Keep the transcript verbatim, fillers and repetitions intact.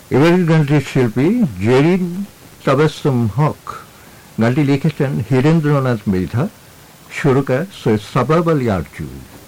এবারের গানটির শিল্পী জেরিন তাবাসসুম হক, গানটি লিখেছেন হীরেন্দ্রনাথ মৃধা, সুরকার সৈয়দ সাবাব আলী আরজু।